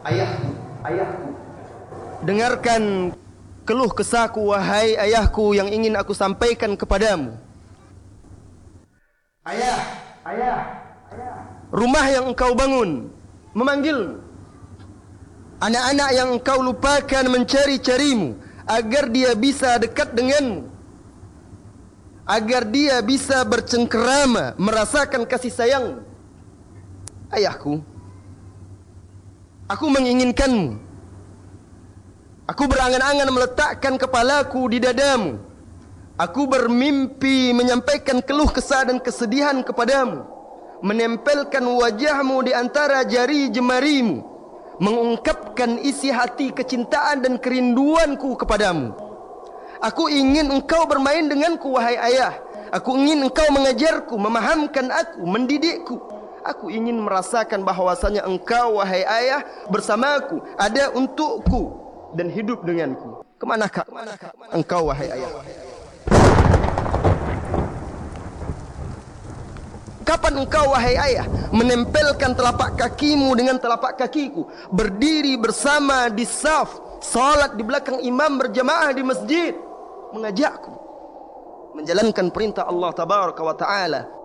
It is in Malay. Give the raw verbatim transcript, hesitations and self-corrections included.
ayahku, ayahku. Dengarkan keluh kesahku, wahai ayahku, yang ingin aku sampaikan kepadamu. Ayah, ayah, ayah. Rumah yang engkau bangun memanggil. Anak-anak yang engkau lupakan mencari-carimu agar dia bisa dekat denganmu, agar dia bisa bercengkerama, merasakan kasih sayang. Ayahku, aku menginginkanmu. Aku berangan-angan meletakkan kepalaku di dadamu. Aku bermimpi menyampaikan keluh kesah dan kesedihan kepadamu, menempelkan wajahmu di antara jari jemarimu, mengungkapkan isi hati kecintaan dan kerinduanku kepadamu. Aku ingin engkau bermain denganku, wahai ayah. Aku ingin engkau mengajarku, memahamkan aku, mendidikku. Aku ingin merasakan bahwasanya engkau, wahai ayah, bersamaku, ada untukku dan hidup denganku. Kemanakah engkau, wahai ayah? Kapan engkau, wahai ayah, menempelkan telapak kakimu dengan telapak kakiku, berdiri bersama di saf, salat di belakang imam berjamaah di masjid, mengajakku menjalankan perintah Allah tabaraka wa taala,